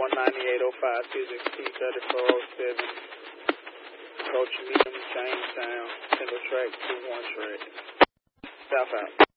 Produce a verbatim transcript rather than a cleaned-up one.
one ninety-eight oh five, Physics T thirty-four oh seven, Coach Meekum, Jamestown, single track, two one track. South out.